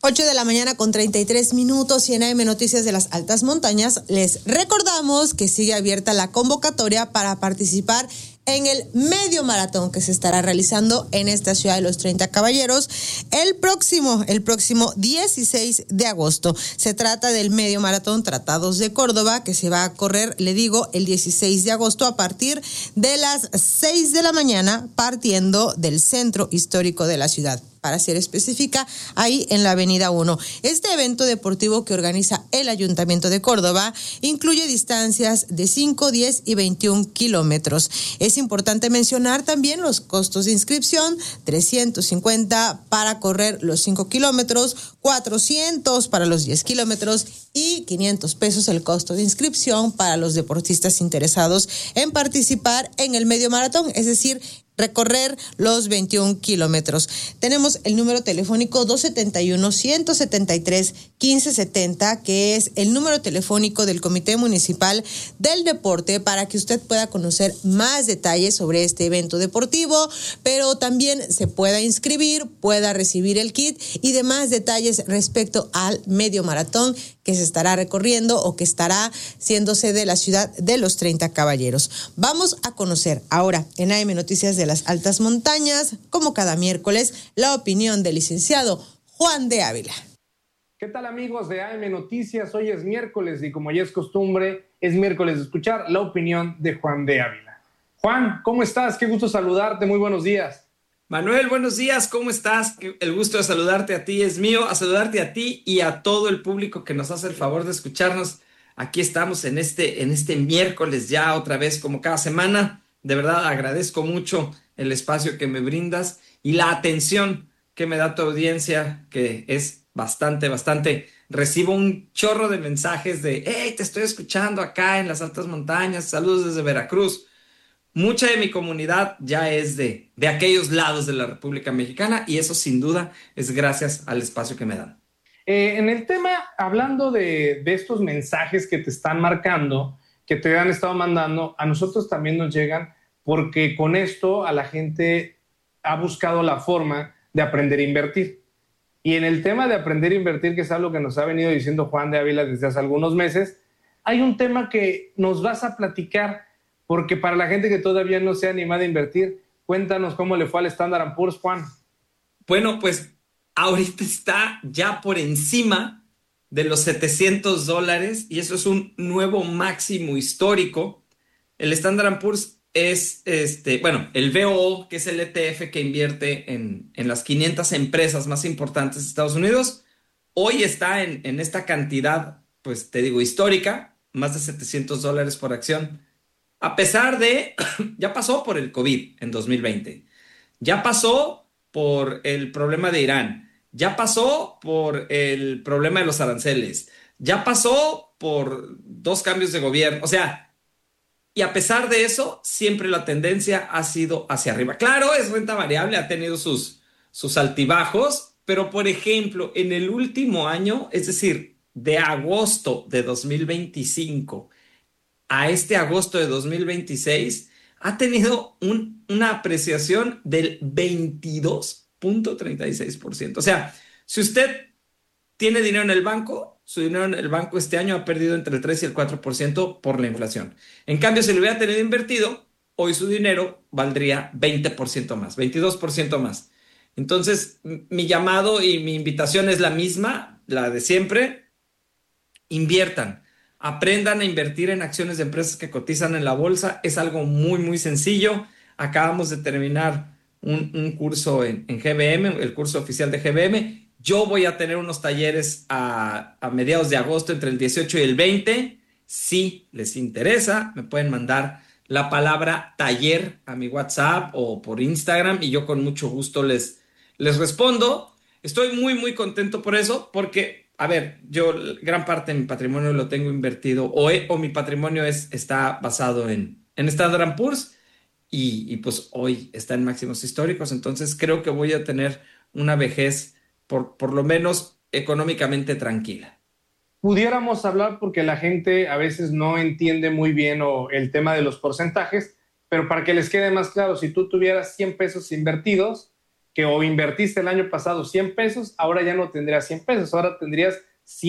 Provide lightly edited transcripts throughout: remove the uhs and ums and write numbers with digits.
8 de la mañana con 33 minutos y en AM Noticias de las Altas Montañas les recordamos que sigue abierta la convocatoria para participar en el medio maratón que se estará realizando en esta ciudad de los 30 Caballeros el próximo 16 de agosto. Se trata del medio maratón Tratados de Córdoba, que se va a correr, le digo, el 16 de agosto a partir de las 6 de la mañana, partiendo del centro histórico de la ciudad. Para ser específica, ahí en la Avenida 1. Este evento deportivo que organiza el Ayuntamiento de Córdoba incluye distancias de 5, 10 y 21 kilómetros. Es importante mencionar también los costos de inscripción: 350 para correr los 5 kilómetros, 400 para los 10 kilómetros y 500 pesos el costo de inscripción para los deportistas interesados en participar en el medio maratón, es decir, recorrer los 21 kilómetros. Tenemos el número telefónico 271-173-1570, que es el número telefónico del Comité Municipal del Deporte, para que usted pueda conocer más detalles sobre este evento deportivo, pero también se pueda inscribir, pueda recibir el kit y demás detalles respecto al medio maratón que se estará recorriendo o que estará siendo sede de la ciudad de los 30 Caballeros. Vamos a conocer ahora en AM Noticias de las Altas Montañas, como cada miércoles, la opinión del licenciado Juan de Ávila. ¿Qué tal, amigos de AM Noticias? Hoy es miércoles y, como ya es costumbre, es miércoles de escuchar la opinión de Juan de Ávila. Juan, ¿cómo estás? Qué gusto saludarte, muy buenos días. Manuel, buenos días, ¿cómo estás? El gusto de saludarte a ti es mío, a saludarte a ti y a todo el público que nos hace el favor de escucharnos. Aquí estamos en este miércoles ya otra vez como cada semana. De verdad agradezco mucho el espacio que me brindas y la atención que me da tu audiencia, que es bastante. Recibo un chorro de mensajes de: hey, te estoy escuchando acá en las Altas Montañas, saludos desde Veracruz. Mucha de mi comunidad ya es de aquellos lados de la República Mexicana y eso sin duda es gracias al espacio que me dan. En el tema, hablando de estos mensajes que te están marcando, que te han estado mandando, a nosotros también nos llegan, porque con esto a la gente ha buscado la forma de aprender a invertir. Y en el tema de aprender a invertir, que es algo que nos ha venido diciendo Juan de Ávila desde hace algunos meses, hay un tema que nos vas a platicar, porque para la gente que todavía no se ha animado a invertir, cuéntanos cómo le fue al Standard & Poor's, Juan. Bueno, pues ahorita está ya por encima de los $700 y eso es un nuevo máximo histórico. El Standard & Poor's es el VOO, que es el ETF que invierte en las 500 empresas más importantes de Estados Unidos. Hoy está en esta cantidad, pues te digo, histórica, más de $700 por acción. A pesar de, ya pasó por el COVID en 2020, ya pasó por el problema de Irán, ya pasó por el problema de los aranceles, ya pasó por 2 cambios de gobierno, o sea, y a pesar de eso, siempre la tendencia ha sido hacia arriba. Claro, es renta variable, ha tenido sus altibajos, pero por ejemplo, en el último año, es decir, de agosto de 2025 a este agosto de 2026, ha tenido una apreciación del 22.36%. O sea, si usted tiene dinero en el banco, su dinero en el banco este año ha perdido entre el 3 y el 4% por la inflación. En cambio, si lo hubiera tenido invertido, hoy su dinero valdría 20% más, 22% más. Entonces, mi llamado y mi invitación es la misma, la de siempre: inviertan. Aprendan a invertir en acciones de empresas que cotizan en la bolsa. Es algo muy sencillo. Acabamos de terminar un curso en GBM, el curso oficial de GBM. Yo voy a tener unos talleres a mediados de agosto, entre el 18 y el 20. Si les interesa, me pueden mandar la palabra taller a mi WhatsApp o por Instagram y yo con mucho gusto les respondo. Estoy muy contento por eso, porque, a ver, yo gran parte de mi patrimonio lo tengo invertido o mi patrimonio está basado en Standard & Poor's y pues hoy está en máximos históricos. Entonces creo que voy a tener una vejez por lo menos económicamente tranquila. Pudiéramos hablar, porque la gente a veces no entiende muy bien el tema de los porcentajes, pero para que les quede más claro, si tú tuvieras 100 pesos invertidos, que o invertiste el año pasado 100 pesos, ahora ya no tendrías 100 pesos, ahora tendrías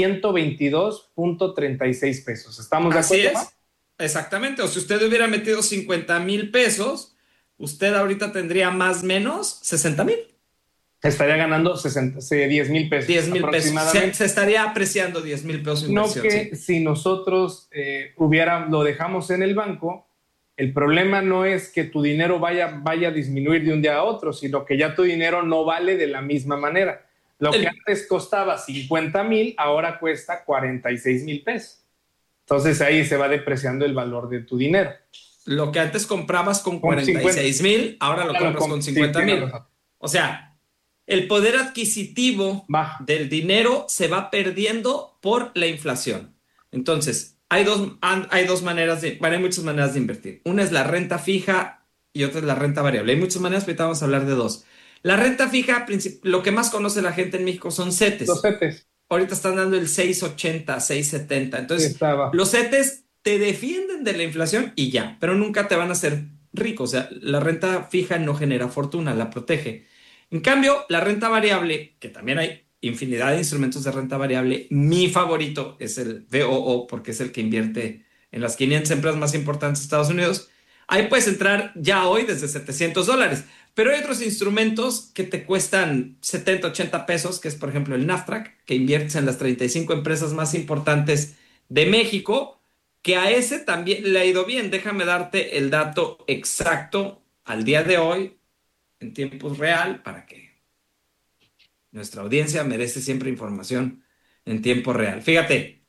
122.36 pesos. ¿Estamos de acuerdo? Así es, exactamente. O si usted hubiera metido 50,000 pesos, usted ahorita tendría más o menos 60,000. Estaría ganando 10,000 pesos 10,000 pesos. aproximadamente. Se estaría apreciando 10,000 pesos No inversión. que Sí. si nosotros lo dejamos en el banco, el problema no es que tu dinero vaya a disminuir de un día a otro, sino que ya tu dinero no vale de la misma manera. Lo que antes costaba 50,000, ahora cuesta 46,000 pesos. Entonces ahí se va depreciando el valor de tu dinero. Lo que antes comprabas con Con 46,000, ahora lo compras con 50,000. Sí, o sea, el poder adquisitivo baja del dinero se va perdiendo por la inflación. Entonces, hay muchas maneras de invertir. Una es la renta fija y otra es la renta variable. Hay muchas maneras, pero ahorita vamos a hablar de dos. La renta fija, lo que más conoce la gente en México son CETES. Los CETES. Ahorita están dando el 6.80, 6.70. Entonces, Estaba. los CETES te defienden de la inflación y ya, pero nunca te van a hacer rico. O sea, la renta fija no genera fortuna, la protege. En cambio, la renta variable, que también hay infinidad de instrumentos de renta variable, mi favorito es el VOO, porque es el que invierte en las 500 empresas más importantes de Estados Unidos. Ahí puedes entrar ya hoy desde $700. Pero hay otros instrumentos que te cuestan 70, 80 pesos, que es por ejemplo el NAFTRAC, que inviertes en las 35 empresas más importantes de México, que a ese también le ha ido bien. Déjame darte el dato exacto al día de hoy, en tiempo real, para que nuestra audiencia merece siempre información en tiempo real. Fíjate,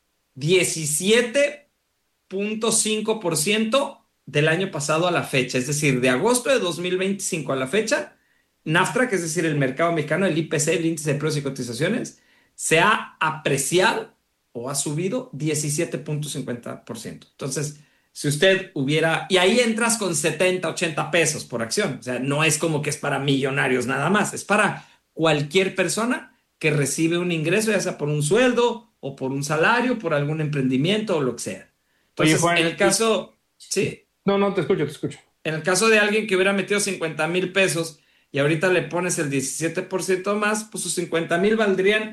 17.5% del año pasado a la fecha, es decir, de agosto de 2025 a la fecha, NAFTRAC, es decir, el mercado mexicano, el IPC, el índice de precios y cotizaciones, se ha apreciado o ha subido 17.50%. Entonces, si usted hubiera, y ahí entras con 70, 80 pesos por acción, o sea, no es como que es para millonarios nada más, es para cualquier persona que recibe un ingreso, ya sea por un sueldo o por un salario, por algún emprendimiento o lo que sea. Entonces, Oye, Juan, en el caso, sí. No, te escucho. En el caso de alguien que hubiera metido 50,000 pesos y ahorita le pones el 17% más, pues sus 50,000 valdrían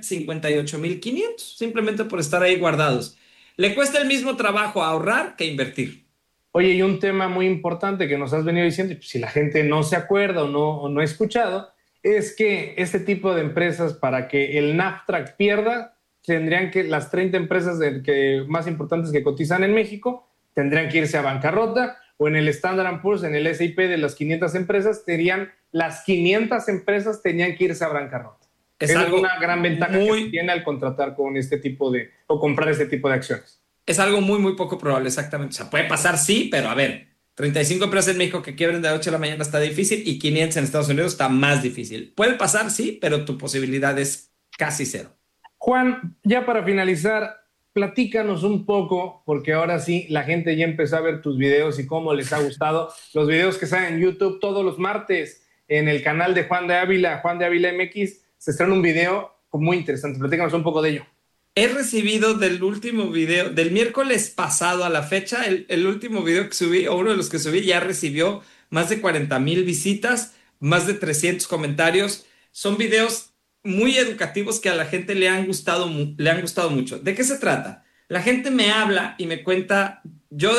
58,500, simplemente por estar ahí guardados. Le cuesta el mismo trabajo ahorrar que invertir. Oye, y un tema muy importante que nos has venido diciendo, y si la gente no se acuerda o no ha escuchado, es que este tipo de empresas, para que el NAFTRAC pierda, tendrían que, las 30 empresas más importantes que cotizan en México, tendrían que irse a bancarrota, o en el Standard & Poor's, en el S&P de las 500 empresas, las 500 empresas tenían que irse a bancarrota. Es una gran ventaja que tiene al contratar con este tipo o comprar este tipo de acciones. Es algo muy, muy poco probable, exactamente. O sea, puede pasar, sí, pero a ver, 35 empresas en México que quiebren de 8 de la mañana está difícil y 500 en Estados Unidos está más difícil. Puede pasar, sí, pero tu posibilidad es casi cero. Juan, ya para finalizar, platícanos un poco, porque ahora sí, la gente ya empezó a ver tus videos y cómo les ha gustado. Los videos que salen en YouTube todos los martes en el canal de Juan de Ávila MX, se estrena un video muy interesante. Platícanos un poco de ello. He recibido del último video, del miércoles pasado a la fecha, el último video que subí, o uno de los que subí, ya recibió más de 40,000 visitas, más de 300 comentarios. Son videos muy educativos que a la gente le han gustado mucho. ¿De qué se trata? La gente me habla y me cuenta, yo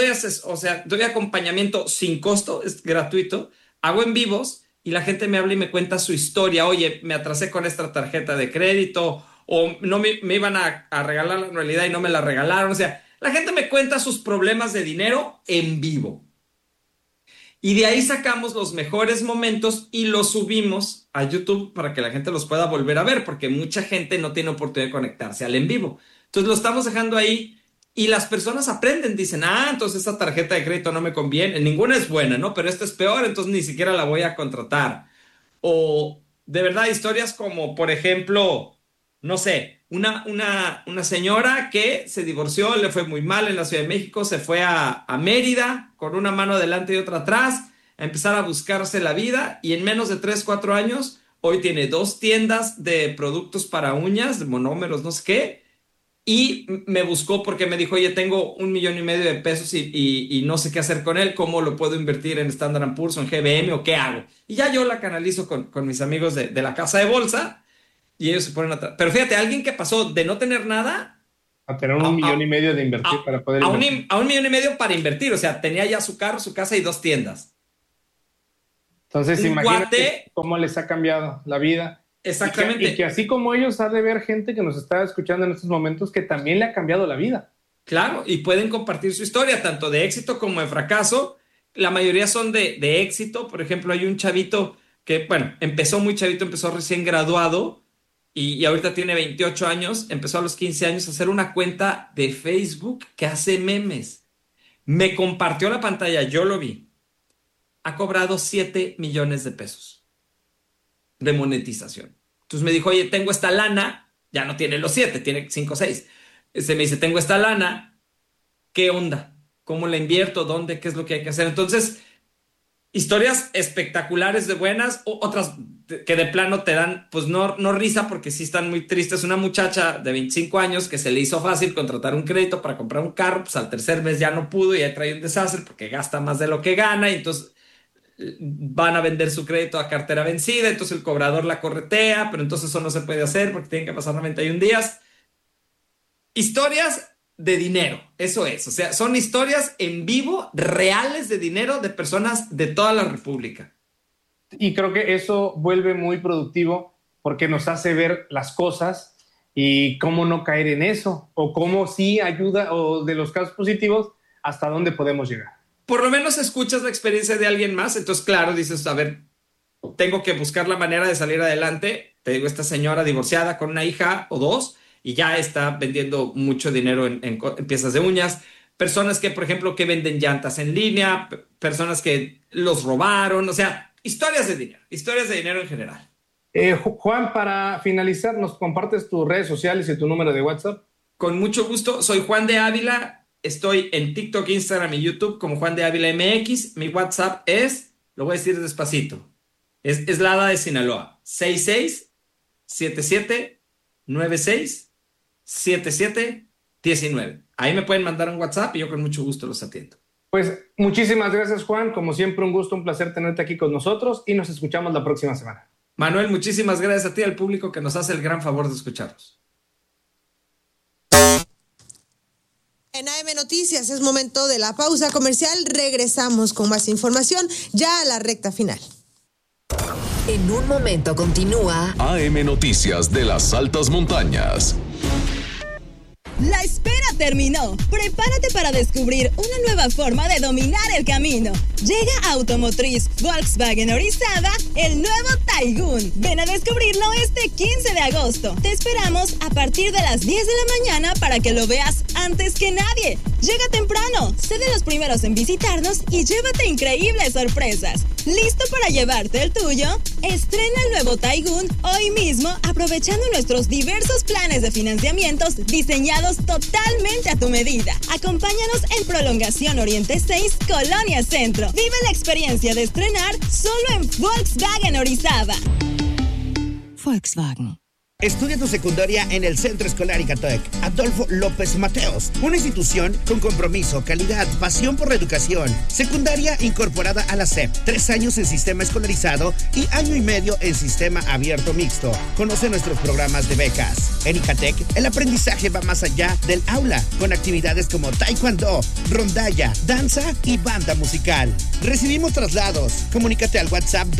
doy acompañamiento sin costo, es gratuito, hago en vivos y la gente me habla y me cuenta su historia. Oye, me atrasé con esta tarjeta de crédito, o no me iban a regalar la anualidad y no me la regalaron. O sea, la gente me cuenta sus problemas de dinero en vivo. Y de ahí sacamos los mejores momentos y los subimos a YouTube para que la gente los pueda volver a ver, porque mucha gente no tiene oportunidad de conectarse al en vivo. Entonces lo estamos dejando ahí y las personas aprenden, dicen, entonces esa tarjeta de crédito no me conviene, ninguna es buena, ¿no? Pero esta es peor, entonces ni siquiera la voy a contratar. O de verdad historias como, por ejemplo, no sé, una señora que se divorció, le fue muy mal en la Ciudad de México, se fue a Mérida con una mano adelante y otra atrás, a empezar a buscarse la vida, y en menos de 3, 4 años, hoy tiene 2 tiendas de productos para uñas, de monómeros, no sé qué, y me buscó porque me dijo, oye, tengo 1.5 millones de pesos y no sé qué hacer con él, ¿cómo lo puedo invertir en Standard & Poor's o en GBM o qué hago? Y ya yo la canalizo con mis amigos de la casa de bolsa y ellos se ponen atrás. Pero fíjate, alguien que pasó de no tener nada a tener 1,5 millones de invertir para poder invertir. A 1,5 millones para invertir, o sea, tenía ya su carro, su casa y 2 tiendas. Entonces, imagínate cómo les ha cambiado la vida. Exactamente. Y que así como ellos, ha de haber gente que nos está escuchando en estos momentos que también le ha cambiado la vida. Claro, y pueden compartir su historia, tanto de éxito como de fracaso. La mayoría son de éxito. Por ejemplo, hay un chavito que, bueno, empezó muy chavito, empezó recién graduado y ahorita tiene 28 años. Empezó a los 15 años a hacer una cuenta de Facebook que hace memes. Me compartió la pantalla, yo lo vi. Ha cobrado 7 millones de pesos de monetización. Entonces me dijo, oye, tengo esta lana, ya no tiene los 7, tiene 5 o 6. Me dice, tengo esta lana, ¿qué onda? ¿Cómo la invierto? ¿Dónde? ¿Qué es lo que hay que hacer? Entonces, historias espectaculares de buenas, otras que de plano te dan, pues no risa porque sí están muy tristes. Una muchacha de 25 años que se le hizo fácil contratar un crédito para comprar un carro, pues al tercer mes ya no pudo y ya trae un desastre porque gasta más de lo que gana y entonces van a vender su crédito a cartera vencida, entonces el cobrador la corretea, pero entonces eso no se puede hacer porque tienen que pasar 91 días. Historias de dinero, eso es, o sea, son historias en vivo, reales de dinero de personas de toda la República. Y creo que eso vuelve muy productivo porque nos hace ver las cosas y cómo no caer en eso, o cómo sí ayuda, o de los casos positivos, hasta dónde podemos llegar. Por lo menos escuchas la experiencia de alguien más, entonces claro, dices, a ver, tengo que buscar la manera de salir adelante. Te digo, esta señora divorciada con una hija o 2 y ya está vendiendo mucho dinero en piezas de uñas. Personas que, por ejemplo, que venden llantas en línea, personas que los robaron, o sea, historias de dinero en general. Juan, para finalizar, ¿nos compartes tus redes sociales y tu número de WhatsApp? Con mucho gusto, soy Juan de Ávila. Estoy en TikTok, Instagram y YouTube como Juan de Ávila MX. Mi WhatsApp es, lo voy a decir despacito, es la ADA de Sinaloa, 66-77-96-77-19. Ahí me pueden mandar un WhatsApp y yo con mucho gusto los atiendo. Pues muchísimas gracias, Juan. Como siempre, un gusto, un placer tenerte aquí con nosotros y nos escuchamos la próxima semana. Manuel, muchísimas gracias a ti y al público que nos hace el gran favor de escucharnos. En AM Noticias es momento de la pausa comercial. Regresamos con más información ya a la recta final. En un momento continúa AM Noticias de las altas montañas. La espera terminó. Prepárate para descubrir una nueva forma de dominar el camino. Llega a Automotriz Volkswagen Orizaba el nuevo Taigun. Ven a descubrirlo este 15 de agosto. Te esperamos a partir de las 10 de la mañana para que lo veas antes que nadie. Llega temprano, sé de los primeros en visitarnos y llévate increíbles sorpresas. ¿Listo para llevarte el tuyo? Estrena el nuevo Taigun hoy mismo aprovechando nuestros diversos planes de financiamientos diseñados totalmente a tu medida. Acompáñanos en Prolongación Oriente 6, Colonia Centro. Vive la experiencia de estrenar solo en Volkswagen Orizaba. Volkswagen. Estudia tu secundaria en el Centro Escolar Icatec Adolfo López Mateos, una institución con compromiso, calidad, pasión por la educación. Secundaria incorporada a la SEP, 3 años en sistema escolarizado y 1 año y medio en sistema abierto mixto. Conoce nuestros programas de becas. En Icatec, el aprendizaje va más allá del aula, con actividades como taekwondo, rondalla, danza y banda musical. Recibimos traslados. Comunícate al WhatsApp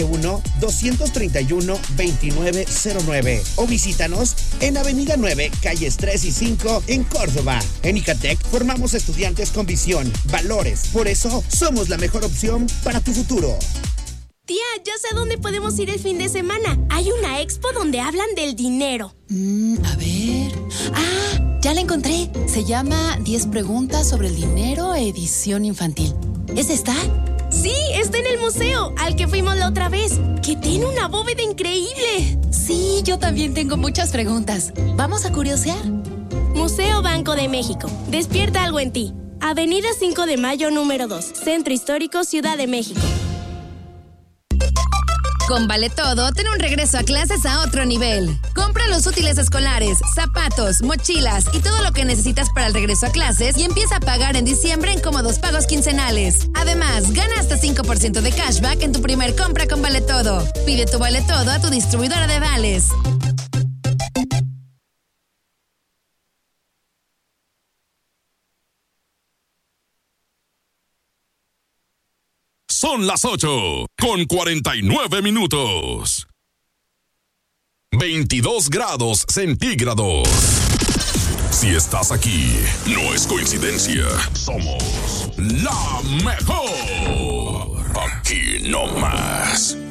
271-231-2909. O visítanos en Avenida 9, calles 3 y 5 en Córdoba. En Icatec formamos estudiantes con visión, valores. Por eso somos la mejor opción para tu futuro. Tía, ya sé dónde podemos ir el fin de semana. Hay una expo donde hablan del dinero. A ver. Ah, ya la encontré. Se llama 10 preguntas sobre el dinero, edición infantil. ¿Es esta? Sí, está en el museo, al que fuimos la otra vez, que tiene una bóveda increíble. Sí, yo también tengo muchas preguntas. ¿Vamos a curiosear? Museo Banco de México. Despierta algo en ti. Avenida 5 de Mayo, número 2. Centro Histórico, Ciudad de México. Con Vale Todo, ten un regreso a clases a otro nivel. Compra los útiles escolares, zapatos, mochilas y todo lo que necesitas para el regreso a clases y empieza a pagar en diciembre en cómodos pagos quincenales. Además, gana hasta 5% de cashback en tu primer compra con Vale Todo. Pide tu Vale Todo a tu distribuidora de vales. Son las 8:49. 22 grados centígrados. Si estás aquí, no es coincidencia. Somos la mejor. Aquí no más.